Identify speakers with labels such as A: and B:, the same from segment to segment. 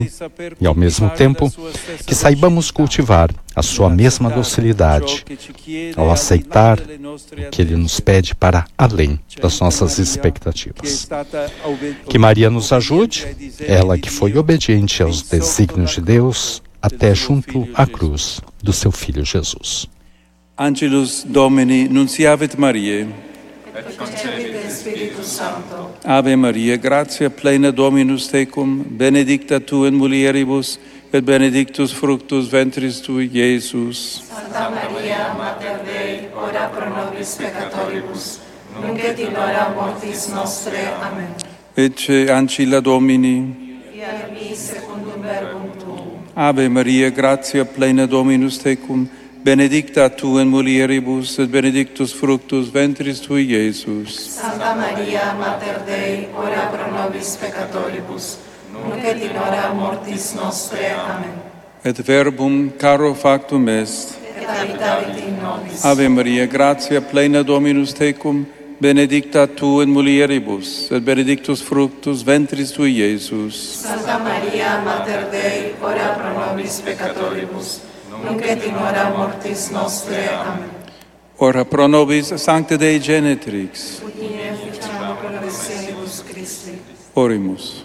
A: e, ao mesmo tempo, que saibamos cultivar a sua mesma docilidade ao aceitar o que Ele nos pede para além das nossas expectativas. Que Maria nos ajude, ela que foi obediente aos desígnios de Deus até junto à cruz do seu Filho Jesus.
B: Angelus Domini, nunciavit Mariae.
C: Et concepit Spiritus Sancto.
B: Ave Maria, gratia plena Dominus tecum, benedicta tu in mulieribus, et benedictus fructus ventris tui, Iesus.
C: Santa Maria, Mater Dei, ora pro nobis peccatoribus, nunc et in hora mortis nostre. Amen.
B: Ecce ancilla Domini.
C: Fiat mi secundum verbum tuum.
B: Ave Maria, gratia plena Dominus tecum, benedicta tu in mulieribus, et benedictus fructus ventris tui, Iesus.
C: Santa Maria, Mater Dei, ora pro nobis peccatoribus, nunc et in hora mortis nostre. Amen.
B: Et verbum caro factum est.
C: Et habitavit in nobis.
B: Ave Maria, gratia plena Dominus tecum, benedicta tu in mulieribus, et benedictus fructus ventris tui, Iesus.
C: Santa Maria, Mater Dei, ora pro nobis peccatoribus, nunc et in hora mortis nostre. Amen.
B: Ora pro nobis Sancte Dei Genetrix.
C: Ut in efficiam progressibus Christi.
B: Orimus.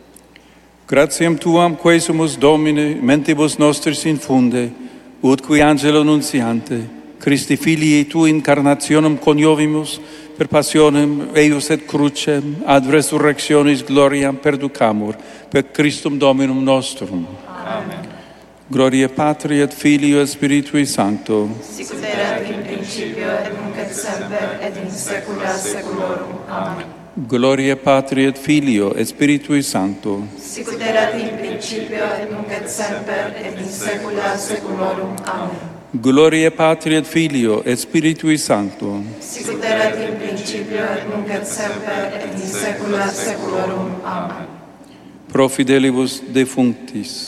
B: Gratiam tuam quae sumus Domine, mentibus nostris infunde, ut qui angelo nunciante, Christi filii tui incarnationem coniovimus, per passionem eius et crucem, ad resurrectionis gloriam perducamur, per Christum Dominum nostrum.
C: Amen.
B: Gloria Patri et Filio et Spiritui Sancto.
C: Sic ut erat in principio et nunc et semper et in saecula saeculorum. Amen.
B: Gloria Patri et Filio et Spiritui Sancto.
C: Sic ut erat in principio et nunc et semper et in saecula saeculorum. Amen.
B: Gloria Patri et Filio et Spiritui Sancto.
C: Sic ut erat in principio et nunc et semper et in saecula saeculorum. Amen.
B: Pro fidelibus defunctis.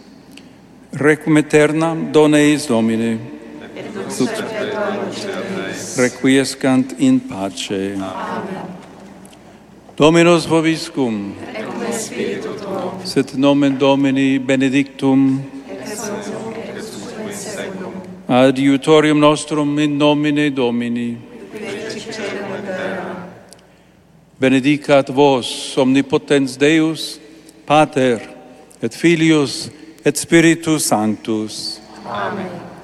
B: Requiem aeternam dona eis Domine.
C: Et lux perpetua luce Deis.
B: Requiescant in pace.
C: Amen.
B: Dominus vobiscum.
C: Et cum spiritu tuo.
B: Sit nomen Domini benedictum.
C: Et nunc et usque in saeculum.
B: Adiutorium nostrum in nomine Domini.
C: Qui fecit caelum et terram.
B: Benedicat vos omnipotens Deus, Pater et Filius et Spiritus Sanctus.
C: Amen.